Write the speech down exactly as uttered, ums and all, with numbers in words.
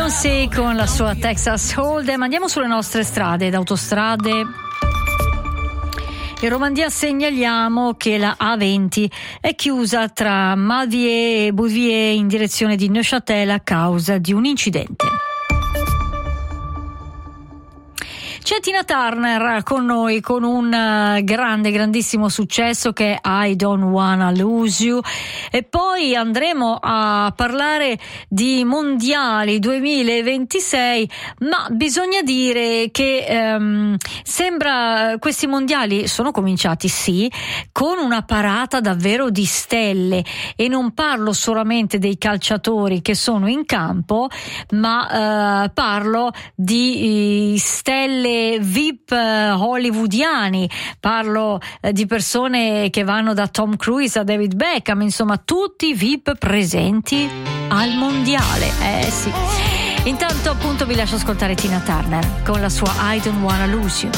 Beyoncé con la sua Texas Hold'em. Andiamo sulle nostre strade ed autostrade. In Romandia segnaliamo che la A venti è chiusa tra Malviers e Bouvier in direzione di Neuchâtel a causa di un incidente. C'è Tina Turner con noi con un grande, grandissimo successo che è I Don't Wanna Lose You, e poi andremo a parlare di mondiali duemilaventisei, ma bisogna dire che ehm, sembra questi mondiali sono cominciati sì con una parata davvero di stelle, e non parlo solamente dei calciatori che sono in campo, ma eh, parlo di stelle V I P hollywoodiani, parlo eh, di persone che vanno da Tom Cruise a David Beckham, insomma tutti V I P presenti al mondiale. Eh sì. Intanto appunto vi lascio ascoltare Tina Turner con la sua I Don't Wanna Lose You.